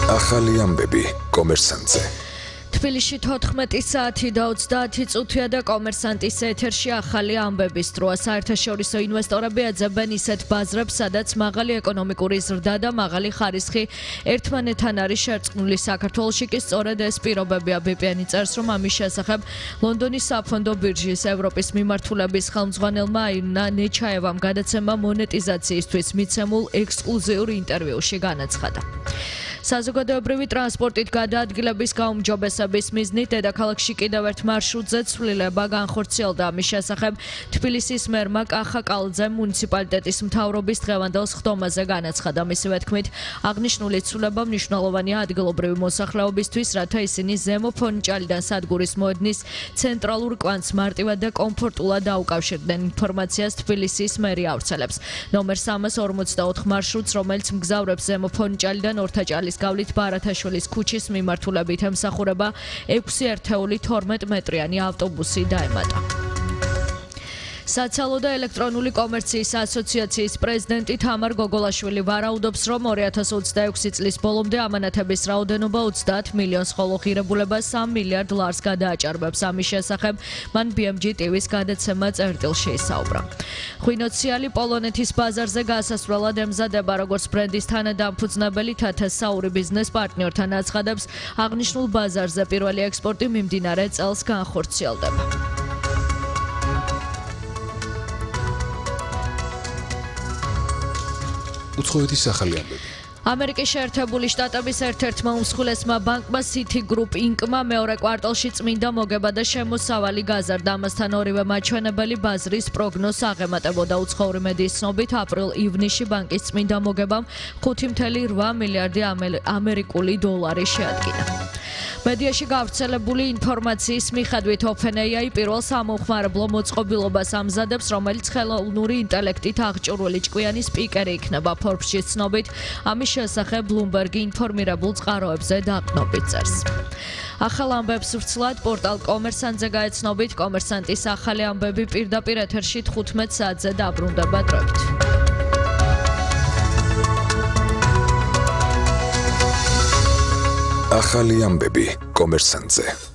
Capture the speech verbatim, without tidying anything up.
ახალი ამბები კომერსანტზე. თბილისში თოთხმეტი საათი და ოცდაათი წუთია და კომერსანტის ეთერში ახალი ამბების დროა. საერთაშორისო ინვესტორები აძებენ ისეთ ბაზრებს, სადაც მაღალი ეკონომიკური ზრდა და მაღალი ხარისხი ერთმანეთთან არის შერწყმული. საქართველოში კი სწორედ ეს პირობებია. ბი-პი-ენი წერს, რომ ამის შესახებ ლონდონის საფონდო ბირჟის ევროპის მიმართულების ხელმძღვანელმა აირნა ნეჩაევამ გადაცემა მონეტიზაციისთვის მიცემულ ექსკლუზიურ ინტერვიუში განაცხადა. საზოგადოებრივი ტრანსპორტით გადაადგილების გაუმჯობესების მიზნით დედაქალაქში კიდევ ერთ მარშრუტზე ცვლილება განხორციელდა. ამის შესახებ თბილისის მერმა კახა კალძემ მუნიციპალიტეტის მთავრობის დღევანდელ სხდომაზე განაცხადა. მისივე თქმით, აღნიშნული ცვლილება მნიშვნელოვანია ადგილობრივი მოსახლეობისთვის, რათა ისინი ზემო ფონიჭალიდან სადგურის მოედნის ცენტრალურ კვანძს მარტივად და კომფორტულად დაუკავშირდნენ. ინფორმაციას თბილისის მერი ავრცელებს. ნომერ სამას ორმოცდაოთხ მარშრუტს, რომელიც მგზავრებს ზემო ფონიჭალიდან ორთაჭალის გავლით ბარათაშვილის ქუჩის მიმართულებით ემსახურება ექვსი ერთეული თორმეტ მეტრიანი ავტობუსი დაემატა. საცალო და ელექტრონული კომერციის ასოციაციის პრეზიდენტი თამარ გოგოლაშვილი ვარაუდობს, რომ ორი ათას ოცდაექვსი წლის ბოლომდე ამანათების რაოდენობა ოცდაათ მილიონს, ხოლო ღირებულება სამ მილიარდ ლარს გადააჭარბებს. ამის შესახებ მან ბი ემ ჯი ტი ვის გადაცემა წერტილში ისაუბრა. ღვინოციანი პოლონეთის ბაზარზე გასასვლელად ემზადება, როგორც ბრენდის თანადამფუძნებელი თათასაური ბიზნეს პარტნიორთან აცხადებს, აღნიშნულ ბაზარზე პირველი ექსპორტი მიმდინარე წელს განხორციელდება. უცხოეთის ახალი ამბები. ამერიკის შეერთებული შტატების ერთ-ერთმა უმსხვილესმა ბანკმა City Group Inc-მა მეორე კვარტალში წმინდა მოგება და შემოსავალი გაზარდა. ამასთან ორივე მაჩვენებელი ბაზრის პროგნოზს აღემატებოდა. უცხოური მედიის ცნობით, აპრილ-ივნისში ბანკის წმინდა მოგებამ ხუთი virgulă ორი მილიარდი ამერიკული დოლარი შეადგინა. მედიაში გავრცელებული ინფორმაციის მიხედვით OpenAI პირველ სამომხმარებლო მოწყობილობას ამზადებს, რომელიც ხელოვნური ინტელექტით აღჭურვილი ჭკვიანი სპიკერი იქნება. Forbes-ში ცნობით, ამის შესახებ Bloomberg-ი ინფორმირებულ წყაროებზე დაყრდნობით წერს. ახალ ამბებს ვრცლად პორტალ კომერსანტზე გაეცნობით, კომერსანტის ახალი ამბები პირდაპირ ეთერში თხუთმეტ საათზე დაბრუნდება დროებით. ახალი ამბები კომერსანტზე.